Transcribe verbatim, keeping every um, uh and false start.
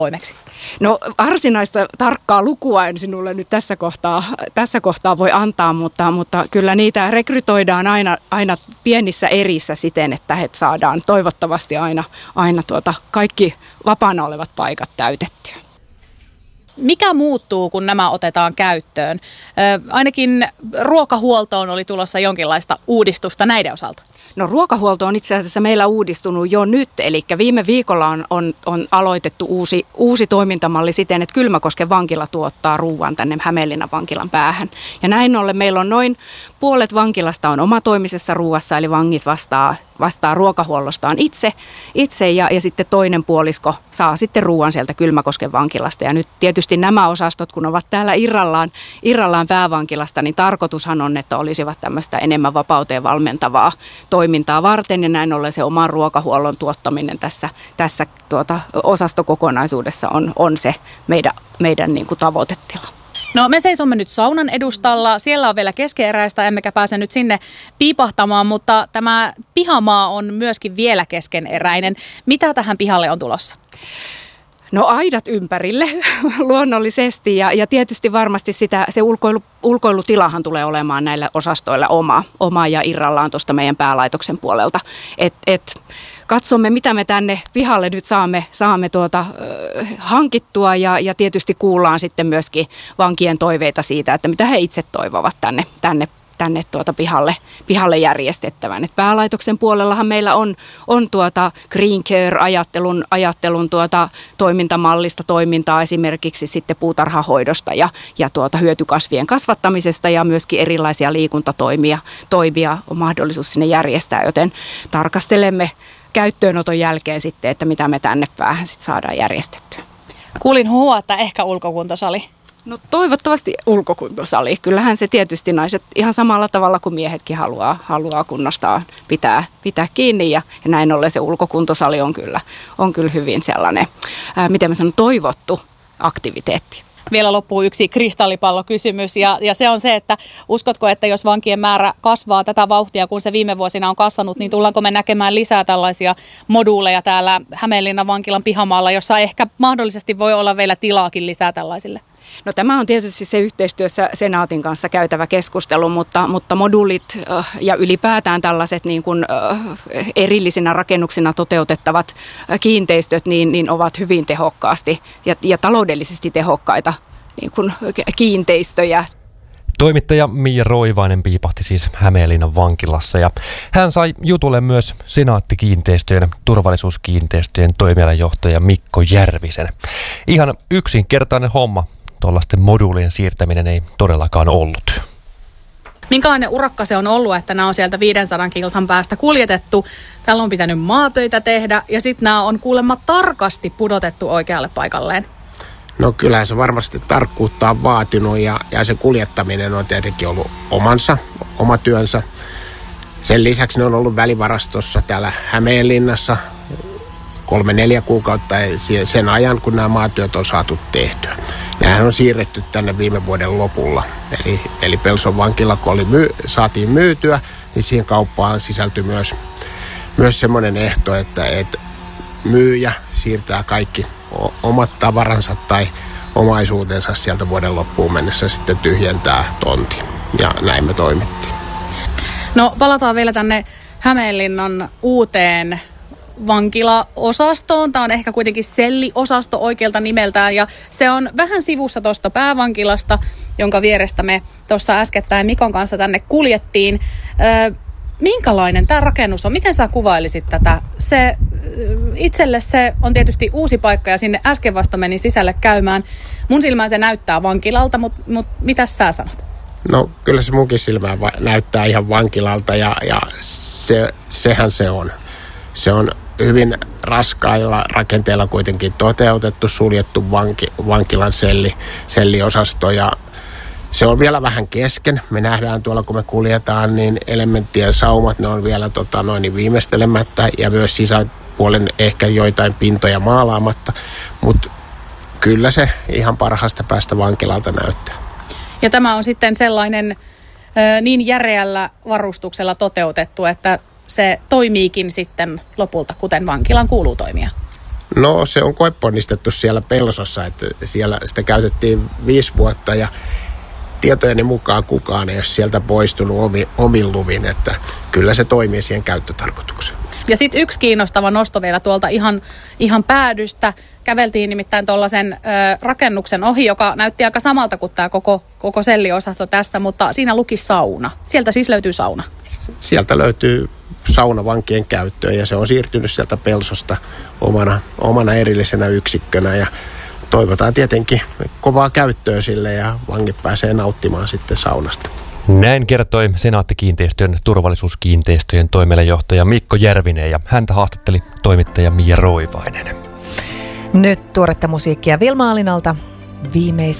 toimeksi? No varsinaista tarkkaa lukua en sinulle nyt tässä kohtaa, tässä kohtaa voi antaa, mutta, mutta kyllä niitä rekrytoidaan aina, aina pienissä erissä siten, että he saadaan toivottavasti aina, aina tuota kaikki vapaana olevat paikat täytettyä. Mikä muuttuu, kun nämä otetaan käyttöön? Ö, ainakin ruokahuoltoon oli tulossa jonkinlaista uudistusta näiden osalta. No ruokahuolto on itse asiassa meillä uudistunut jo nyt, eli viime viikolla on, on, on aloitettu uusi, uusi toimintamalli siten, että Kylmäkosken vankila tuottaa ruuan tänne Hämeenlinnan vankilan päähän. Ja näin ollen meillä on noin puolet vankilasta on omatoimisessa ruuassa, eli vangit vastaa, vastaa ruokahuollostaan itse, itse ja, ja sitten toinen puolisko saa sitten ruuan sieltä Kylmäkosken vankilasta. Ja nyt tietysti nämä osastot, kun ovat täällä irrallaan, irrallaan päävankilasta, niin tarkoitushan on, että olisivat tämmöistä enemmän vapauteen valmentavaa toimintaa varten ja näin ollen se oman ruokahuollon tuottaminen tässä, tässä tuota, osastokokonaisuudessa on, on se meidän, meidän niin kuin tavoitetila. No me seisomme nyt saunan edustalla. Siellä on vielä keskeneräistä, emmekä pääse nyt sinne piipahtamaan, mutta tämä pihamaa on myöskin vielä keskeneräinen. Mitä tähän pihalle on tulossa? No aidat ympärille luonnollisesti ja, ja tietysti varmasti sitä, se ulkoilu, ulkoilutilahan tulee olemaan näillä osastoilla oma, oma ja irrallaan tuosta meidän päälaitoksen puolelta. Et, et, katsomme, mitä me tänne pihalle nyt saamme, saamme tuota, äh, hankittua ja, ja tietysti kuullaan sitten myöskin vankien toiveita siitä, että mitä he itse toivovat tänne, tänne tänne tuota pihalle, pihalle järjestettävän. Et päälaitoksen puolellahan meillä on, on tuota green care-ajattelun ajattelun tuota toimintamallista toimintaa esimerkiksi sitten puutarhahoidosta ja, ja tuota hyötykasvien kasvattamisesta ja myöskin erilaisia liikuntatoimia toimia on mahdollisuus sinne järjestää, joten tarkastelemme käyttöönoton jälkeen sitten, että mitä me tänne päähän sitten saadaan järjestettyä. Kuulin huua, että ehkä ulkokuntosali. No toivottavasti ulkokuntosali. Kyllähän se tietysti naiset ihan samalla tavalla kuin miehetkin haluaa, haluaa kunnostaa, pitää, pitää kiinni ja, ja näin ollen se ulkokuntosali on kyllä, on kyllä hyvin sellainen, ää, miten mä sanon, toivottu aktiviteetti. Vielä loppuu yksi kristallipallokysymys ja, ja se on se, että uskotko, että jos vankien määrä kasvaa tätä vauhtia, kun se viime vuosina on kasvanut, niin tullaanko me näkemään lisää tällaisia moduuleja täällä Hämeenlinnan vankilan pihamaalla, jossa ehkä mahdollisesti voi olla vielä tilaakin lisää tällaisille? No tämä on tietysti se yhteistyössä Senaatin kanssa käytävä keskustelu, mutta, mutta moduulit äh, ja ylipäätään tällaiset niin kuin, äh, erillisinä rakennuksina toteutettavat äh, kiinteistöt niin, niin ovat hyvin tehokkaasti ja, ja taloudellisesti tehokkaita niin kuin, kiinteistöjä. Toimittaja Mia Roivainen piipahti siis Hämeenlinnan vankilassa ja hän sai jutulle myös Senaatti-kiinteistöjen turvallisuuskiinteistöjen toimialajohtaja Mikko Järvisen. Ihan yksinkertainen homma. Tuollaisten moduulien siirtäminen ei todellakaan ollut. Minkälainen urakka se on ollut, että nämä on sieltä viisisataa kilsan päästä kuljetettu. Täällä on pitänyt maatöitä tehdä ja sitten nämä on kuulemma tarkasti pudotettu oikealle paikalleen. No kyllähän se varmasti tarkkuutta on vaatinut ja, ja se kuljettaminen on tietenkin ollut omansa, oma työnsä. Sen lisäksi ne on ollut välivarastossa täällä Hämeenlinnassa kolme neljä kuukautta sen ajan, kun nämä maatyöt on saatu tehtyä. Nämähän on siirretty tänne viime vuoden lopulla. Eli, eli Pelson vankila, kun oli myy, saatiin myytyä, niin siihen kauppaan sisältyi myös, myös semmoinen ehto, että, että myyjä siirtää kaikki omat tavaransa tai omaisuutensa sieltä vuoden loppuun mennessä sitten tyhjentää tonti. Ja näin me toimittiin. No palataan vielä tänne Hämeenlinnan uuteen vankilaosastoon. Tämä on ehkä kuitenkin selliosasto oikealta nimeltään ja se on vähän sivussa tuosta päävankilasta, jonka vierestä me tuossa äskettäin Mikon kanssa tänne kuljettiin. Ö, minkälainen tämä rakennus on? Miten sä kuvailisit tätä? Se, itselle se on tietysti uusi paikka ja sinne äsken vasta menin sisälle käymään. Mun silmään se näyttää vankilalta, mutta mut, mitäs sä sanot? No kyllä se munkin silmään va- näyttää ihan vankilalta ja, ja se, sehän se on. Se on hyvin raskailla rakenteilla kuitenkin toteutettu, suljettu vanki, vankilan selli, selliosasto ja se on vielä vähän kesken. Me nähdään tuolla, kun me kuljetaan, niin elementtien saumat, ne on vielä tota, noin viimeistelemättä ja myös sisäpuolen ehkä joitain pintoja maalaamatta, mutta kyllä se ihan parhaasta päästä vankilalta näyttää. Ja tämä on sitten sellainen ö, niin järeällä varustuksella toteutettu, että se toimiikin sitten lopulta, kuten vankilan kuuluu toimia. No se on koeponnistettu siellä Pelsossa, että siellä sitä käytettiin viisi vuotta ja tietojeni mukaan kukaan ei ole sieltä poistunut omi, omin luvin, että kyllä se toimii siihen käyttötarkoitukseen. Ja sitten yksi kiinnostava nosto vielä tuolta ihan, ihan päädystä. Käveltiin nimittäin tuollaisen ö, rakennuksen ohi, joka näytti aika samalta kuin tämä koko, koko selliosasto tässä, mutta siinä luki sauna. Sieltä siis löytyy sauna. Sieltä löytyy sauna vankien käyttöön ja se on siirtynyt sieltä Pelsosta omana, omana erillisenä yksikkönä ja toivotaan tietenkin kovaa käyttöä sille ja vangit pääsee nauttimaan sitten saunasta. Näin kertoi Senaatti-kiinteistöjen turvallisuuskiinteistöjen toimialajohtaja Mikko Järvinen ja häntä haastatteli toimittaja Mia Roivainen. Nyt tuoretta musiikkia Vilma Alinalta. Viimeisen